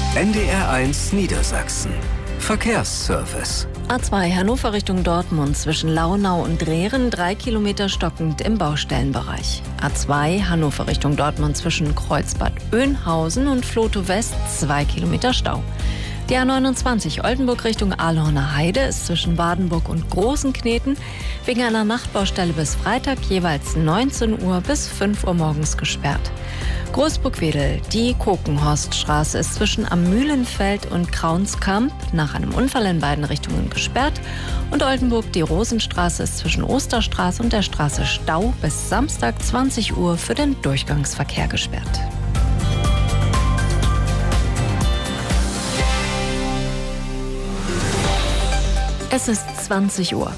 NDR1 Niedersachsen. Verkehrsservice. A2 Hannover Richtung Dortmund zwischen Launau und Drehren 3 Kilometer stockend im Baustellenbereich. A2 Hannover Richtung Dortmund zwischen Kreuzbad Oeynhausen und Flotow West 2 Kilometer Stau. Die A29 Oldenburg Richtung Ahlhorner Heide ist zwischen Wadenburg und Großenkneten wegen einer Nachtbaustelle bis Freitag jeweils 19 Uhr bis 5 Uhr morgens gesperrt. Großburg-Wedel, die Kokenhorststraße ist zwischen Am Mühlenfeld und Kraunskamp nach einem Unfall in beiden Richtungen gesperrt. Und Oldenburg, die Rosenstraße ist zwischen Osterstraße und der Straße Stau bis Samstag 20 Uhr für den Durchgangsverkehr gesperrt. Es ist 20 Uhr.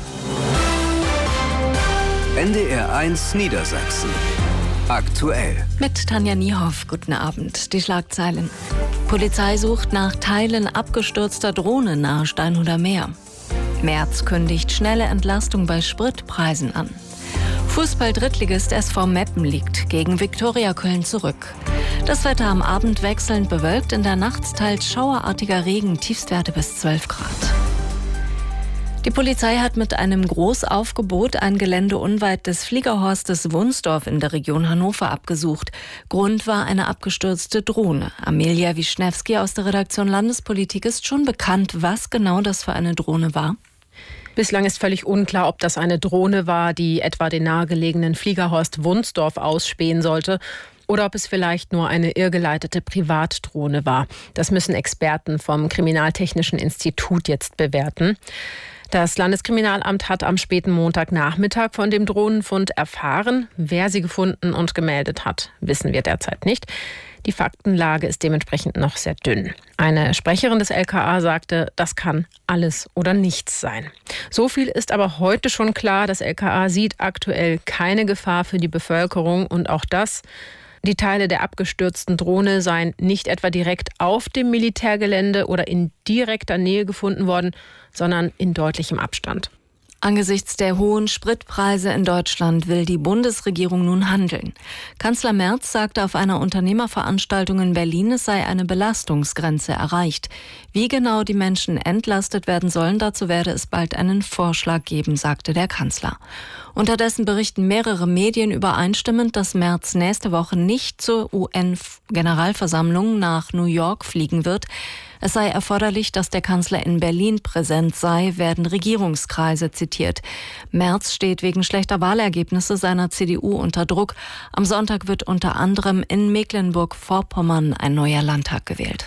NDR1 Niedersachsen. Aktuell. Mit Tanja Niehoff, guten Abend. Die Schlagzeilen. Polizei sucht nach Teilen abgestürzter Drohne nahe Steinhuder Meer. Merz kündigt schnelle Entlastung bei Spritpreisen an. Fußball-Drittligist SV Meppen liegt gegen Viktoria Köln zurück. Das Wetter am Abend wechselnd bewölkt, in der Nacht teils schauerartiger Regen, Tiefstwerte bis 12 Grad. Die Polizei hat mit einem Großaufgebot ein Gelände unweit des Fliegerhorstes Wunsdorf in der Region Hannover abgesucht. Grund war eine abgestürzte Drohne. Amelia Wischnewski aus der Redaktion Landespolitik. Ist schon bekannt, was genau das für eine Drohne war? Bislang ist völlig unklar, ob das eine Drohne war, die etwa den nahegelegenen Fliegerhorst Wunsdorf ausspähen sollte, oder ob es vielleicht nur eine irrgeleitete Privatdrohne war. Das müssen Experten vom Kriminaltechnischen Institut jetzt bewerten. Das Landeskriminalamt hat am späten Montagnachmittag von dem Drohnenfund erfahren. Wer sie gefunden und gemeldet hat, wissen wir derzeit nicht. Die Faktenlage ist dementsprechend noch sehr dünn. Eine Sprecherin des LKA sagte, das kann alles oder nichts sein. So viel ist aber heute schon klar. Das LKA sieht aktuell keine Gefahr für die Bevölkerung und auch das: die Teile der abgestürzten Drohne seien nicht etwa direkt auf dem Militärgelände oder in direkter Nähe gefunden worden, sondern in deutlichem Abstand. Angesichts der hohen Spritpreise in Deutschland will die Bundesregierung nun handeln. Kanzler Merz sagte auf einer Unternehmerveranstaltung in Berlin, es sei eine Belastungsgrenze erreicht. Wie genau die Menschen entlastet werden sollen, dazu werde es bald einen Vorschlag geben, sagte der Kanzler. Unterdessen berichten mehrere Medien übereinstimmend, dass Merz nächste Woche nicht zur UN-Generalversammlung nach New York fliegen wird. Es sei erforderlich, dass der Kanzler in Berlin präsent sei, werden Regierungskreise zitiert. Merz steht wegen schlechter Wahlergebnisse seiner CDU unter Druck. Am Sonntag wird unter anderem in Mecklenburg-Vorpommern ein neuer Landtag gewählt.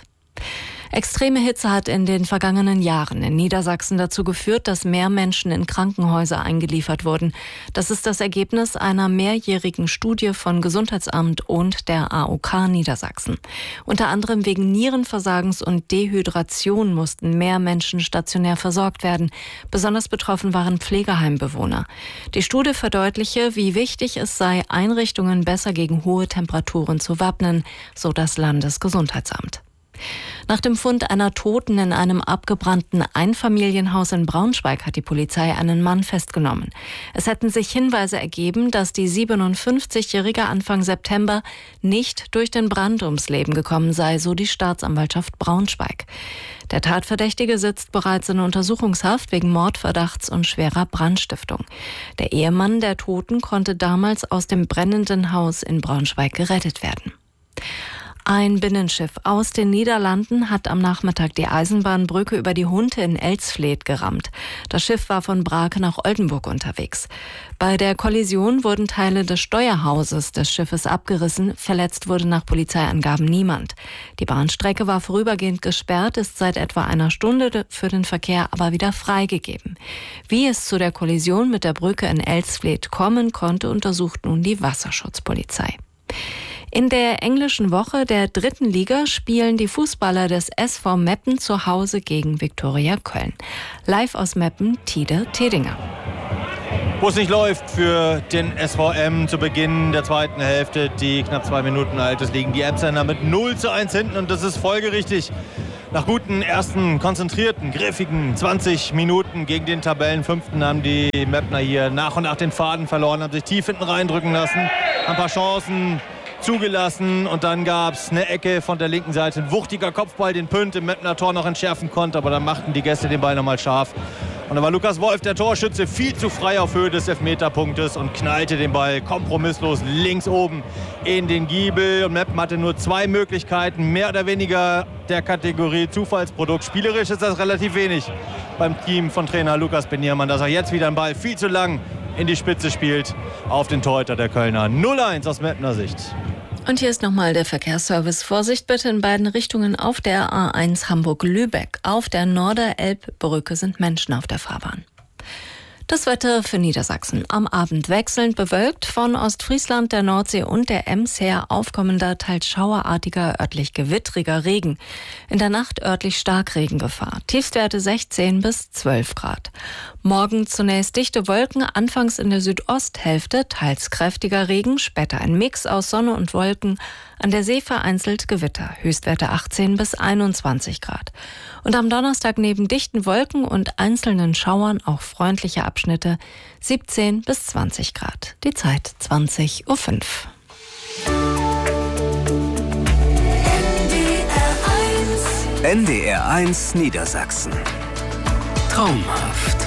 Extreme Hitze hat in den vergangenen Jahren in Niedersachsen dazu geführt, dass mehr Menschen in Krankenhäuser eingeliefert wurden. Das ist das Ergebnis einer mehrjährigen Studie von Gesundheitsamt und der AOK Niedersachsen. Unter anderem wegen Nierenversagens und Dehydration mussten mehr Menschen stationär versorgt werden. Besonders betroffen waren Pflegeheimbewohner. Die Studie verdeutliche, wie wichtig es sei, Einrichtungen besser gegen hohe Temperaturen zu wappnen, so das Landesgesundheitsamt. Nach dem Fund einer Toten in einem abgebrannten Einfamilienhaus in Braunschweig hat die Polizei einen Mann festgenommen. Es hätten sich Hinweise ergeben, dass die 57-Jährige Anfang September nicht durch den Brand ums Leben gekommen sei, so die Staatsanwaltschaft Braunschweig. Der Tatverdächtige sitzt bereits in Untersuchungshaft wegen Mordverdachts und schwerer Brandstiftung. Der Ehemann der Toten konnte damals aus dem brennenden Haus in Braunschweig gerettet werden. Ein Binnenschiff aus den Niederlanden hat am Nachmittag die Eisenbahnbrücke über die Hunte in Elsfleth gerammt. Das Schiff war von Brake nach Oldenburg unterwegs. Bei der Kollision wurden Teile des Steuerhauses des Schiffes abgerissen. Verletzt wurde nach Polizeiangaben niemand. Die Bahnstrecke war vorübergehend gesperrt, ist seit etwa einer Stunde für den Verkehr aber wieder freigegeben. Wie es zu der Kollision mit der Brücke in Elsfleth kommen konnte, untersucht nun die Wasserschutzpolizei. In der englischen Woche der 3. Liga spielen die Fußballer des SV Meppen zu Hause gegen Viktoria Köln. Live aus Meppen, Tide Tedinger. Wo es nicht läuft für den SVM zu Beginn der zweiten Hälfte, die knapp 2 Minuten alt ist, liegen die Emsländer mit 0:1 hinten und das ist folgerichtig. Nach guten ersten, konzentrierten, griffigen 20 Minuten gegen den Tabellenfünften haben die Meppner hier nach und nach den Faden verloren, haben sich tief hinten reindrücken lassen, ein paar Chancen zugelassen. Und dann gab es eine Ecke von der linken Seite. Ein wuchtiger Kopfball, den Pünd im Mettner Tor noch entschärfen konnte. Aber dann machten die Gäste den Ball nochmal scharf. Und da war Lukas Wolf, der Torschütze, viel zu frei auf Höhe des Elfmeterpunktes und knallte den Ball kompromisslos links oben in den Giebel. Und Meppen hatte nur 2 Möglichkeiten, mehr oder weniger der Kategorie Zufallsprodukt. Spielerisch ist das relativ wenig beim Team von Trainer Lukas Beniermann, dass er jetzt wieder einen Ball viel zu lang in die Spitze spielt auf den Torhüter der Kölner. 0-1 aus Mettner Sicht. Und hier ist nochmal der Verkehrsservice. Vorsicht bitte in beiden Richtungen auf der A1 Hamburg-Lübeck. Auf der Norderelbbrücke sind Menschen auf der Fahrbahn. Das Wetter für Niedersachsen. Am Abend wechselnd bewölkt, von Ostfriesland, der Nordsee und der Ems her aufkommender, teils schauerartiger, örtlich gewittriger Regen. In der Nacht örtlich Starkregengefahr. Tiefstwerte 16 bis 12 Grad. Morgen zunächst dichte Wolken, anfangs in der Südosthälfte, teils kräftiger Regen, später ein Mix aus Sonne und Wolken. An der See vereinzelt Gewitter, Höchstwerte 18 bis 21 Grad. Und am Donnerstag neben dichten Wolken und einzelnen Schauern auch freundliche Abschnitte, 17 bis 20 Grad. Die Zeit 20:05 Uhr. NDR 1 Niedersachsen. Traumhaft.